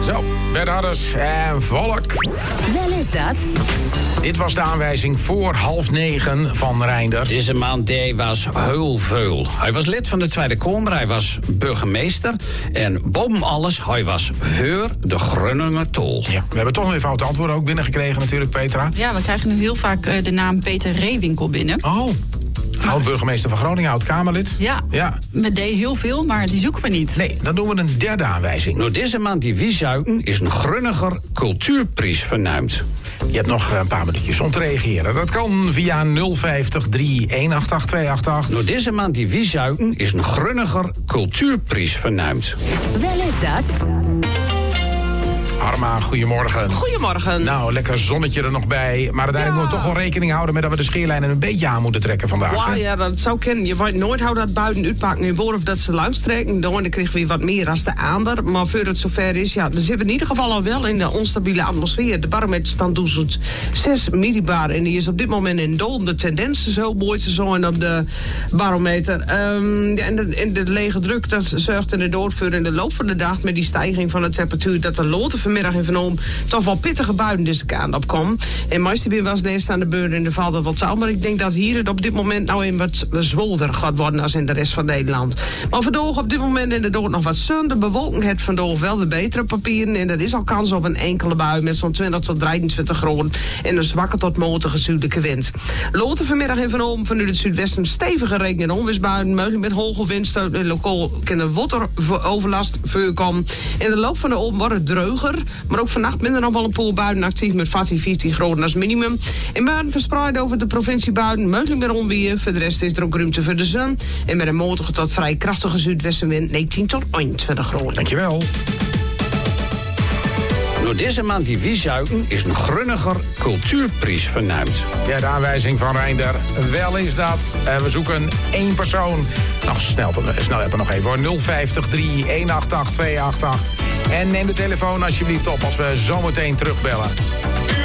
Zo, Bernardus en Volk. Wel is dat. Dit was de aanwijzing voor 8:30 van Reinder. Deze man die was heel veel. Hij was lid van de Tweede Kamer, hij was burgemeester. En boven alles, hij was voor de Groninger tol. Ja, we hebben toch nog even foute antwoorden ook binnengekregen natuurlijk, Petra. Ja, we krijgen nu heel vaak de naam Peter Reewinkel binnen. Oh, oud-burgemeester van Groningen, oud-Kamerlid. Ja, met D heel veel, maar die zoeken we niet. Nee, dan doen we een derde aanwijzing. Nou, deze man die Wiesuiken is een Grunniger cultuurprijs vernuimd. Je hebt nog een paar minuutjes om te reageren. Dat kan via 050 318 288. Nou, deze man die Wiesuiken is een Grunniger cultuurprijs vernuimd. Wel is dat. Arma, goedemorgen. Goedemorgen. Nou, lekker zonnetje er nog bij. Maar uiteindelijk moeten we toch wel rekening houden met dat we de scheerlijnen een beetje aan moeten trekken vandaag. Wow, hè? ja, dat zou kennen. Je weet nooit hoe dat buiten uitpakken in of dat ze langs trekken. Dan krijgen we wat meer als de ander. Maar voor het zover is, ja, dan zitten we in ieder geval al wel in de onstabiele atmosfeer. De barometer staat 6 millibar. En die is op dit moment in dol. De tendens is heel mooi te zijn op de barometer. En de lege druk, dat zorgt inderdaad voor in de loop van de dag met die stijging van de temperatuur dat de loten vanmiddag in Van Olm toch wel pittige buien deze kant op komen. En meestal was de eerste aan de beurt in de val dat wat zou. Maar ik denk dat hier het op dit moment nou in wat zwolder gaat worden als in de rest van Nederland. Maar vandaag op dit moment inderdaad nog wat zon. De bewolking heeft vandaag wel de betere papieren. En er is al kans op een enkele bui met zo'n 20 tot 23 graden. En een zwakke tot matige zuidelijke wind. Loten vanmiddag in Van Olm vanuit het zuidwesten stevige regen- en onweersbuien. Mogelijk met hoge windstoot en lokaal kan er wateroverlast voorkomen. In de loop van de Olm wordt het dreuger. Maar ook vannacht minder nog wel een pool buien actief met 14 graden als minimum. In buien verspreid over de provincie buien. Mogelijk met onweer. Voor de rest is er ook ruimte voor de zon. En met een matige tot vrij krachtige zuidwestenwind 19 tot 21 graden. Dankjewel. Nou, deze man die Wiesuiken is een Grunniger cultuurprijs vernuimd. Ja, de aanwijzing van Reinder. Wel is dat. We zoeken één persoon. Nog snel even nog even hoor. 050 318 288. En neem de telefoon alsjeblieft op als we zometeen terugbellen.